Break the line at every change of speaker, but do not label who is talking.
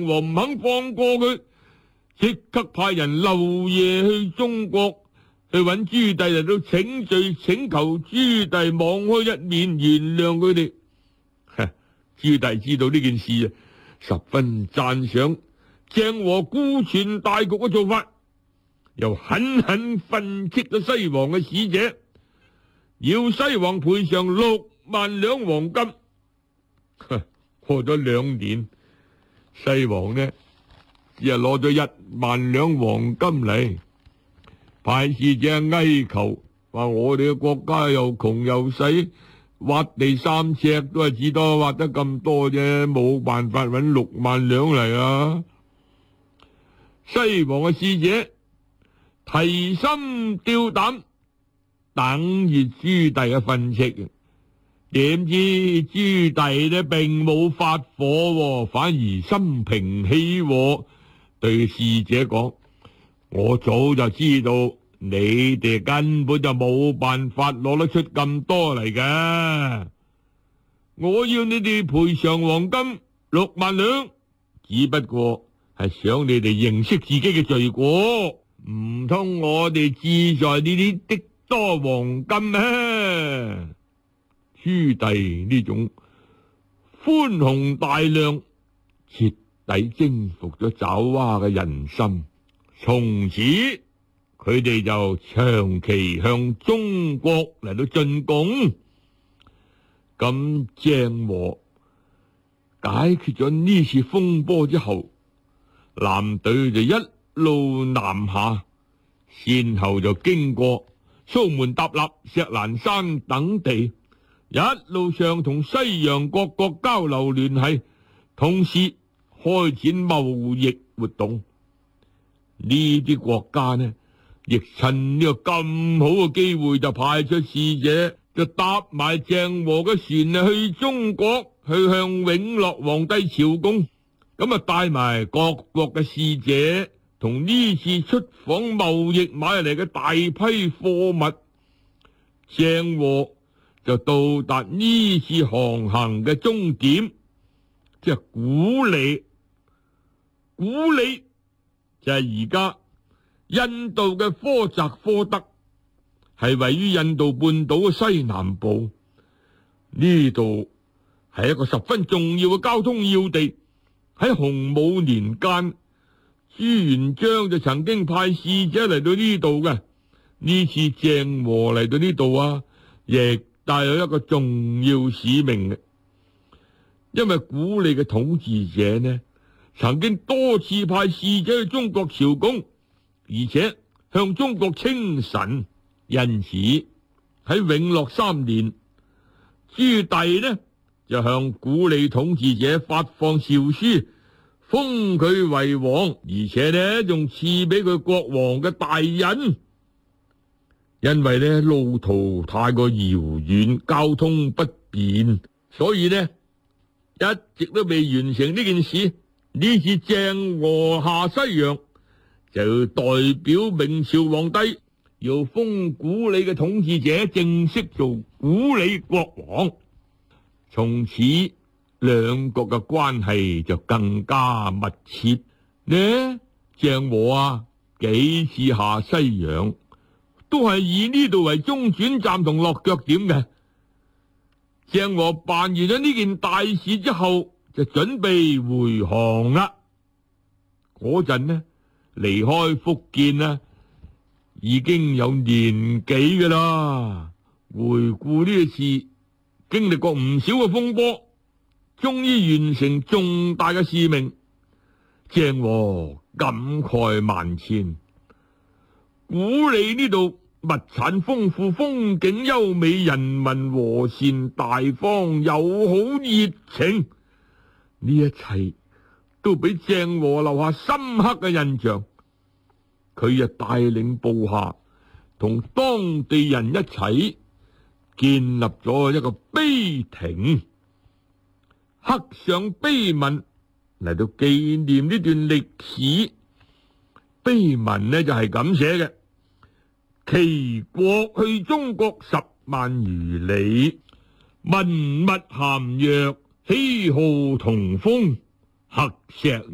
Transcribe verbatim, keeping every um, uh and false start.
王唔肯放過佢，即刻派人漏夜去中國去揾朱棣嚟到請罪，請求朱棣網開一面，原諒佢哋。朱棣知道呢件事啊，十分讚賞鄭和顧全大局嘅做法，又狠狠訓斥咗西王嘅使者，要西王賠償六萬兩黃金。過咗兩年，西王呢只係攞咗一萬兩黃金嚟，派使者哀求話：我哋嘅國家又窮又細，挖地三尺都係至多挖得咁多啫，冇辦法搵六萬兩嚟啊！西王嘅使者提心吊膽，等住朱棣嘅訓斥。點知朱棣呢並冇發火，反而心平氣和，對使者講：我早就知道你哋根本就冇辦法攞得出咁多嚟嘅，我要你哋賠償黃金六萬兩，只不過係想你哋認識自己嘅罪過，唔通我哋志在呢啲的多黃金咩？朱棣呢種寬宏大量，徹底征服咗爪哇嘅人心，從此佢哋就長期向中國嚟到進貢。咁鄭和解決咗呢次風波之後，艦隊就一路南下，先後就經過蘇門答臘、錫蘭山等地，一路上同西洋各國交流聯繫，同時開展貿易活動。呢啲國家呢，亦趁呢個咁好嘅機會，就派出使者，就搭埋鄭和嘅船去中國，去向永樂皇帝朝貢。咁啊，帶埋各國嘅使者，同呢次出訪貿易買嚟嘅大批貨物。鄭和就到達呢次航行嘅終點，即係古里。古里就係而家印度嘅科澤科德，係位於印度半島嘅西南部。呢度係一個十分重要嘅交通要地。喺洪武年間，朱元璋就曾經派使者嚟到呢度嘅。呢次鄭和嚟到呢度啊，亦帶有一個重要使命嘅，因為古里嘅統治者呢，曾經多次派使者去中國朝貢，而且向中國稱臣，因此喺永樂三年，朱棣呢就向古里統治者發放詔書，封佢為王，而且呢仲賜俾佢國王嘅大印。因為呢路途太過遙遠，交通不便，所以呢一直都未完成呢件事。呢次鄭和下西洋，就代表明朝皇帝要封古里嘅統治者正式做古里國王，從此兩國嘅關係就更加密切。呢鄭和啊幾次下西洋，都係以呢度為中轉站同落腳點嘅。鄭和辦完咗呢件大事之後，就準備回航啦。嗰陣呢，離開福建呢，已經有年幾噶啦。回顧呢次經歷過唔少嘅風波，終於完成重大嘅使命，鄭和感慨萬千。古里呢度物產豐富，風景優美，人民和善大方，友好熱情，呢一切都俾鄭和留下深刻嘅印象。佢就帶領部下同當地人一齊建立咗一個碑亭，刻上碑文嚟到紀念呢段歷史。碑文呢就係咁寫嘅：其國去中國十萬餘里，文物咸弱，喜好同風，刻石